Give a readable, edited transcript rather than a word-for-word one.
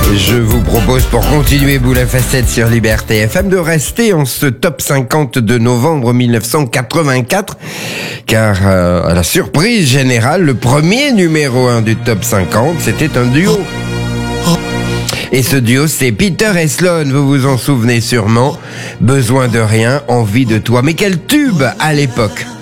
Je vous propose, pour continuer Boule à facettes sur Liberté FM, de rester en ce top 50 de novembre 1984, car à la surprise générale, le premier numéro 1 du top 50, c'était un duo. Et ce duo, c'est Peter et Sloan, vous vous en souvenez sûrement. Besoin de rien, envie de toi. Mais quel tube à l'époque!